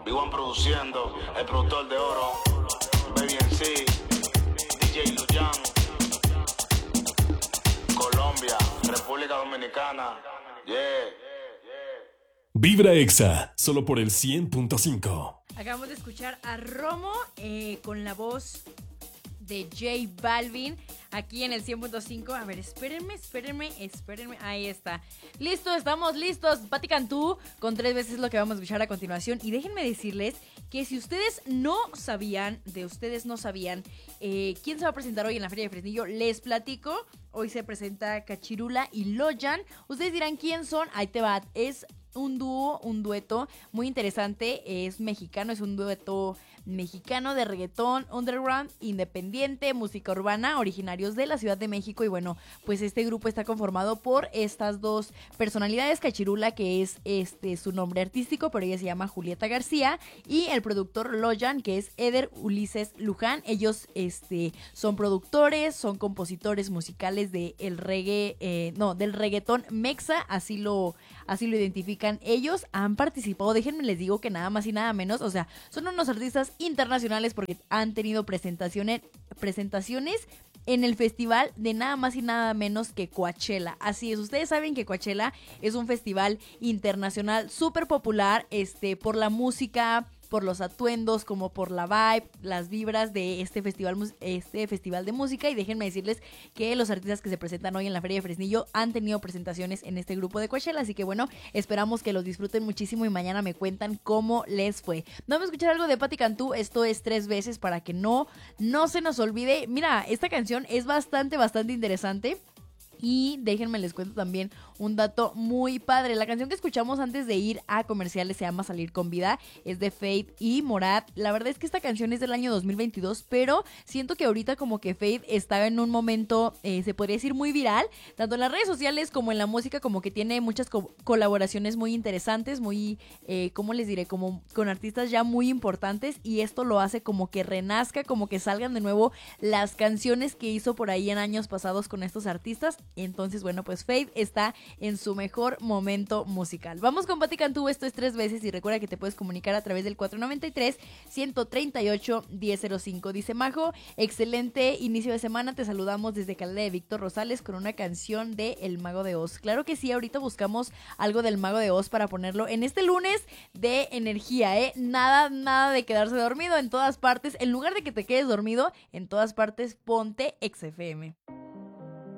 B1 produciendo, el productor de oro, Baby MC, DJ Luyan, Colombia, República Dominicana, yeah. Vibra Exa, solo por el 100.5. Acabamos de escuchar a Romo con la voz de J Balvin aquí en el 100.5. A ver, espérenme. Ahí está. Listo, estamos listos. Pati Cantú con 3 veces lo que vamos a escuchar a continuación. Y déjenme decirles que si ustedes no sabían quién se va a presentar hoy en la Feria de Fresnillo, les platico. Hoy se presenta Cachirula y Loyan. Ustedes dirán quién son. Ahí te va. Es un dueto muy interesante. Es mexicano, es un dueto mexicano de reggaetón, underground, independiente, música urbana, originarios de la Ciudad de México. Y bueno, pues este grupo está conformado por estas dos personalidades: Cachirula, que es su nombre artístico, pero ella se llama Julieta García, y el productor Loyan, que es Eder Ulises Luján. Ellos son productores, son compositores musicales del reggae, del reggaetón mexa, así lo identifican ellos. Han participado, déjenme les digo que nada más y nada menos, o sea, son unos artistas internacionales porque han tenido presentaciones en el festival de nada más y nada menos que Coachella. Así es, ustedes saben que Coachella es un festival internacional súper popular, por la música, por los atuendos, como por la vibe, las vibras de este festival de música. Y déjenme decirles que los artistas que se presentan hoy en la Feria de Fresnillo han tenido presentaciones en este grupo de Coachella, así que bueno, esperamos que los disfruten muchísimo y mañana me cuentan cómo les fue. Vamos a escuchar algo de Pati Cantú. Esto es 3 veces para que no se nos olvide. Mira, esta canción es bastante interesante. Y déjenme les cuento también un dato muy padre. La canción que escuchamos antes de ir a comerciales se llama Salir con Vida. Es de Feid y Morat. La verdad es que esta canción es del año 2022, pero siento que ahorita como que Feid está en un momento, se podría decir, muy viral, tanto en las redes sociales como en la música, como que tiene muchas colaboraciones muy interesantes, muy, ¿cómo les diré? Como con artistas ya muy importantes, y esto lo hace como que renazca, como que salgan de nuevo las canciones que hizo por ahí en años pasados con estos artistas. Entonces, bueno, pues Feid está en su mejor momento musical. Vamos con Pati Cantú, esto es 3 veces, y recuerda que te puedes comunicar a través del 493-138-1005. Dice Majo, excelente inicio de semana, te saludamos desde Calera de Víctor Rosales con una canción de El Mago de Oz. Claro que sí, ahorita buscamos algo del Mago de Oz para ponerlo en este lunes de energía, nada de quedarse dormido en todas partes. En lugar de que te quedes dormido, en todas partes ponte XFM.